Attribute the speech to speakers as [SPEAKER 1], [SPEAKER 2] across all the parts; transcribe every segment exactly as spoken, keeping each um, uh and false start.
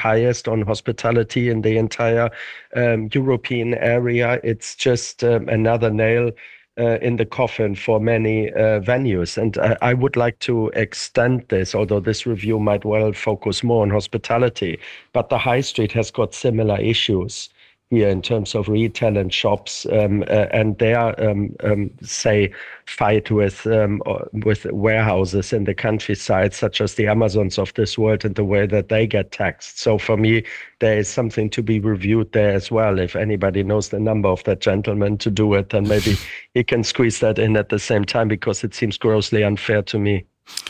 [SPEAKER 1] highest on hospitality in the entire um, European area. It's just um, another nail uh, in the coffin for many uh, venues. And I, I would like to extend this, although this review might well focus more on hospitality, but the high street has got similar issues here in terms of retail and shops, um, uh, and their um, um, say fight with um, with warehouses in the countryside, such as the Amazons of this world, and the way that they get taxed. So for me, there is something to be reviewed there as well. If anybody knows the number of that gentleman to do it, then maybe he can squeeze that in at the same time, because it seems grossly unfair to me.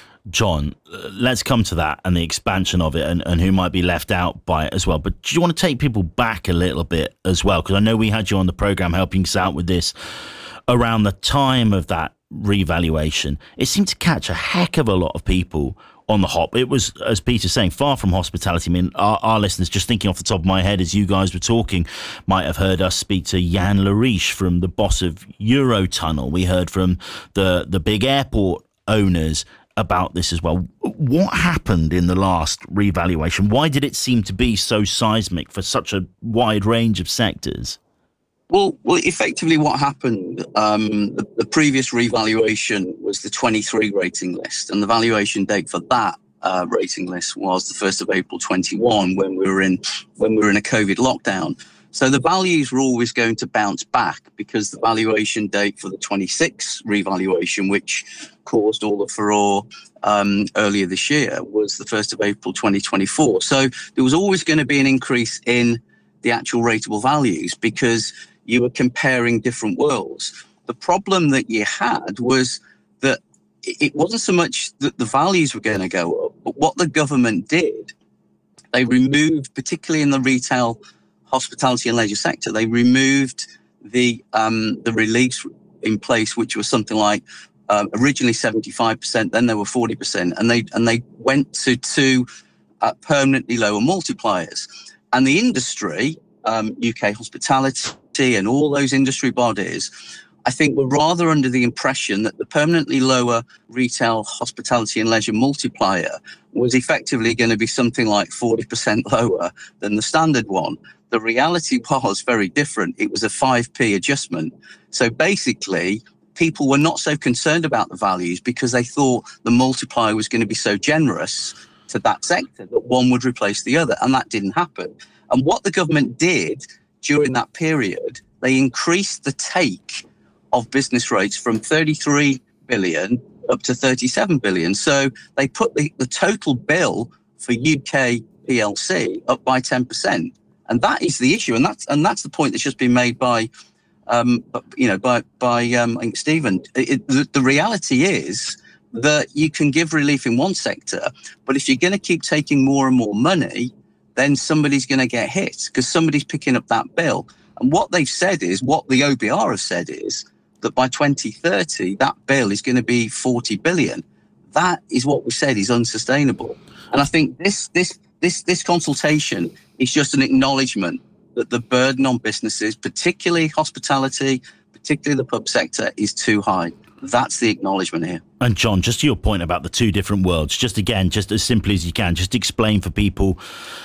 [SPEAKER 2] John, let's come to that and the expansion of it, and, and who might be left out by it as well. But do you want to take people back a little bit as well? Because I know we had you on the programme helping us out with this around the time of that revaluation. It seemed to catch a heck of a lot of people on the hop. It was, as Peter's saying, far from hospitality. I mean, our, our listeners, just thinking off the top of my head as you guys were talking, might have heard us speak to Jan Lariche from the boss of Eurotunnel. We heard from the, the big airport owners about this as well. What happened in the last revaluation? Why did it seem to be so seismic for such a wide range of sectors?
[SPEAKER 3] Well, well, effectively what happened, um, the, the previous revaluation was the twenty-three rating list, and the valuation date for that uh, rating list was the first of April twenty-one, when we were in when we were in a COVID lockdown. So the values were always going to bounce back, because the valuation date for the twenty-six revaluation, which caused all the furore um, earlier this year, was the first of April twenty twenty-four. So there was always going to be an increase in the actual rateable values, because you were comparing different worlds. The problem that you had was that it wasn't so much that the values were going to go up, but what the government did, they removed, particularly in the retail, hospitality and leisure sector, they removed the um, the reliefs in place, which was something like uh, originally seventy-five percent, then there were forty percent, and they and they went to two uh, permanently lower multipliers. And the industry, um, U K Hospitality and all those industry bodies, I think were rather under the impression that the permanently lower retail, hospitality and leisure multiplier was effectively going to be something like forty percent lower than the standard one. The reality was very different. It was a five p adjustment. So basically, people were not so concerned about the values, because they thought the multiplier was going to be so generous to that sector that one would replace the other. And that didn't happen. And what the government did during that period, they increased the take of business rates from thirty-three billion up to thirty-seven billion. So they put the, the total bill for U K P L C up by ten percent. And that is the issue. And that's, and that's the point that's just been made by, um, you know, by, by um, I think Stephen. It, the, the reality is that you can give relief in one sector, but if you're going to keep taking more and more money, then somebody's going to get hit, because somebody's picking up that bill. And what they've said is, what the O B R have said is, that by twenty thirty, that bill is going to be forty billion. That is what we said is unsustainable. And I think this this this this consultation is just an acknowledgement that the burden on businesses, particularly hospitality, particularly the pub sector, is too high. That's the acknowledgement here.
[SPEAKER 2] And John, just to your point about the two different worlds, just again, just as simply as you can, just explain for people.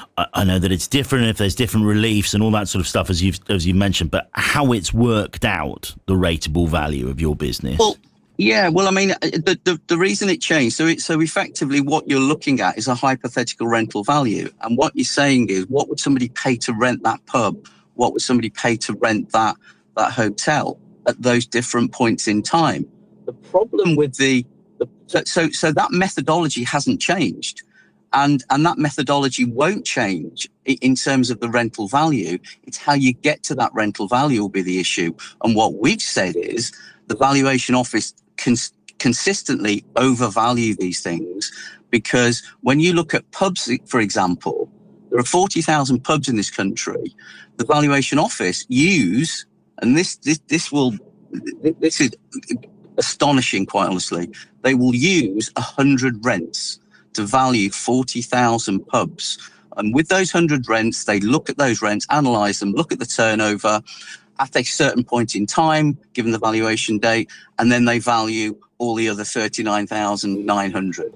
[SPEAKER 2] I know that it's different if there's different reliefs and all that sort of stuff, as you've as you mentioned, but how it's worked out, the rateable value of your business.
[SPEAKER 3] Well, yeah, well, I mean, the, the, the reason it changed, so it, so effectively what you're looking at is a hypothetical rental value. And what you're saying is, what would somebody pay to rent that pub? What would somebody pay to rent that that hotel at those different points in time? The problem with the, the so so that methodology hasn't changed, and and that methodology won't change in terms of the rental value. It's how you get to that rental value will be the issue. And what we've said is, the valuation office cons- consistently overvalue these things, because when you look at pubs, for example, there are forty thousand pubs in this country. The valuation office use, and this this this will this is astonishing, quite honestly, they will use one hundred rents to value forty thousand pubs. And with those one hundred rents, they look at those rents, analyse them, look at the turnover at a certain point in time, given the valuation date, and then they value all the other thirty-nine thousand nine hundred.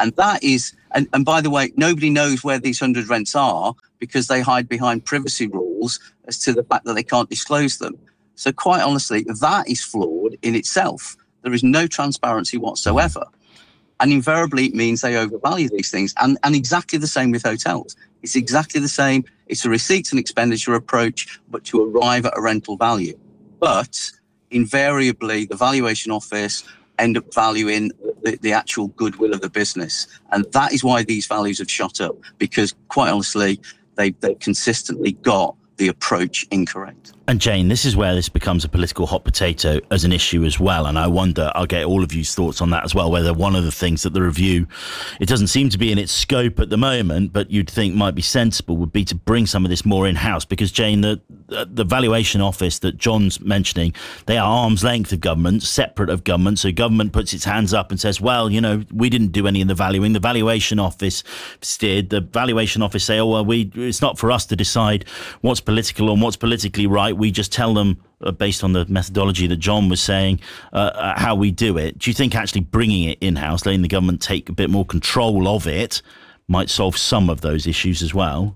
[SPEAKER 3] And that is, and, and by the way, nobody knows where these one hundred rents are because they hide behind privacy rules as to the fact that they can't disclose them. So quite honestly, that is flawed in itself. There is no transparency whatsoever. And invariably, it means they overvalue these things. And, and exactly the same with hotels. It's exactly the same. It's a receipts and expenditure approach, but to arrive at a rental value. But invariably, the valuation office end up valuing the, the actual goodwill of the business. And that is why these values have shot up, because quite honestly, they, they've consistently got the approach incorrect.
[SPEAKER 2] And Jane, this is where this becomes a political hot potato as an issue as well. And I wonder, I'll get all of you's thoughts on that as well, whether one of the things that the review, it doesn't seem to be in its scope at the moment, but you'd think might be sensible would be to bring some of this more in-house. Because Jane, the the valuation office that John's mentioning, they are arm's length of government, separate of government. So government puts its hands up and says, well, you know, we didn't do any of the valuing. The valuation office did. The valuation office say, oh, well, we it's not for us to decide what's political and what's politically right. We just tell them, uh, based on the methodology that John was saying, uh, uh, how we do it. Do you think actually bringing it in-house, letting the government take a bit more control of it, might solve some of those issues as well?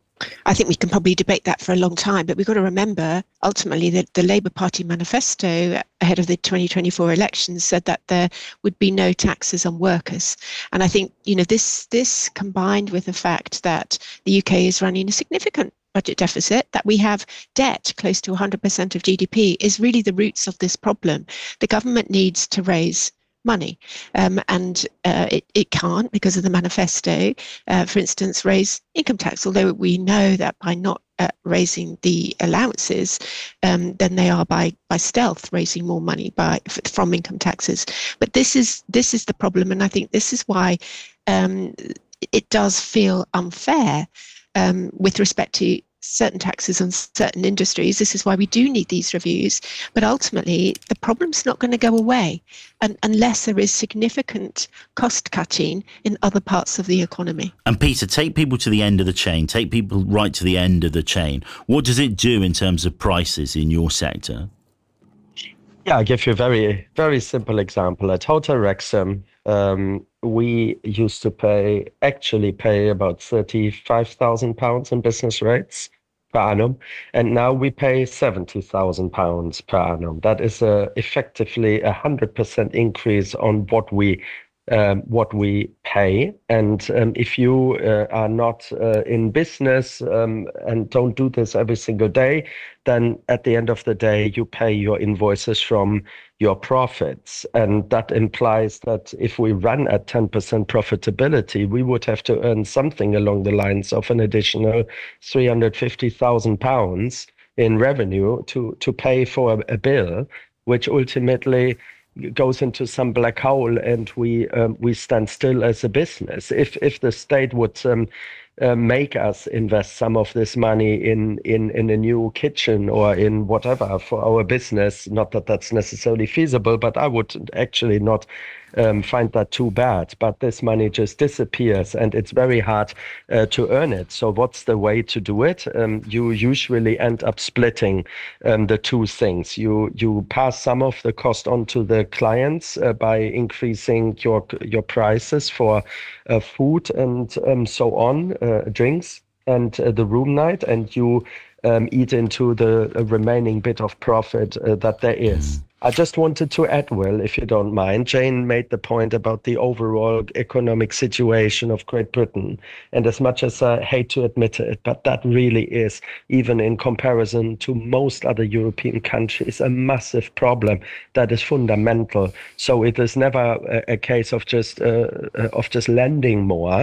[SPEAKER 4] I think we can probably debate that for a long time, but we've got to remember, ultimately, that the Labour Party manifesto ahead of the twenty twenty-four elections said that there would be no taxes on workers. And I think, you know, this this combined with the fact that the U K is running a significant budget deficit, that we have debt close to one hundred percent of G D P, is really the roots of this problem. The government needs to raise money, um, and uh, it, it can't, because of the manifesto, uh, for instance, raise income tax, although we know that by not uh, raising the allowances, um, then they are by by stealth raising more money by from income taxes. But this is this is the problem, and I think this is why um, it does feel unfair um, with respect to certain taxes on certain industries. This is why we do need these reviews. But ultimately, the problem's not going to go away un- unless there is significant cost cutting in other parts of the economy.
[SPEAKER 2] And Peter, take people to the end of the chain, take people right to the end of the chain. What does it do in terms of prices in your sector?
[SPEAKER 1] Yeah, I'll give you a very, very simple example. At Hotel Wrexham, um, we used to pay, actually pay about thirty-five thousand pounds in business rates per annum. And now we pay seventy thousand pounds per annum. That is a, effectively a one hundred percent increase on what we Um, what we pay. And um, if you uh, are not uh, in business um, and don't do this every single day, then at the end of the day, you pay your invoices from your profits. And that implies that if we run at ten percent profitability, we would have to earn something along the lines of an additional three hundred fifty thousand pounds in revenue to, to pay for a, a bill, which ultimately goes into some black hole, and we um, we stand still as a business. If if the state would um, uh, make us invest some of this money in in in a new kitchen or in whatever for our business, not that that's necessarily feasible, but I would actually not um, find that too bad. But this money just disappears, and it's very hard uh, to earn it. So what's the way to do it? Um, you usually end up splitting um, the two things. You you pass some of the cost on to the clients uh, by increasing your your prices for uh, food and um, so on, uh, drinks and uh, the room night, and you um, eat into the uh, remaining bit of profit uh, that there is. I just wanted to add, Will, if you don't mind, Jane made the point about the overall economic situation of Great Britain. And as much as I hate to admit it, but that really is, even in comparison to most other European countries, a massive problem that is fundamental. So it is never a, a case of just uh, of just lending more.